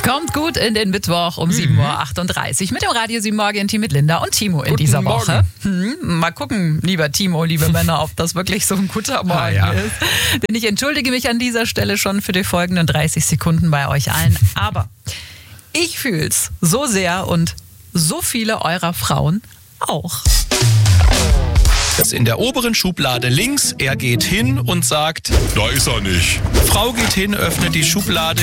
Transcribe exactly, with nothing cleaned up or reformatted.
Kommt gut in den Mittwoch um sieben Uhr achtunddreißig mit dem Radio sieben Morgen-Team mit Linda und Timo in Guten dieser Morgen. Woche. Hm, mal gucken, lieber Timo, liebe Männer, ob das wirklich so ein guter Morgen Ah, ja. ist. Denn ich entschuldige mich an dieser Stelle schon für die folgenden dreißig Sekunden bei euch allen. Aber ich fühl's so sehr und so viele eurer Frauen auch. Das in der oberen Schublade links. Er geht hin und sagt, Da ist er nicht. Frau geht hin, öffnet die Schublade.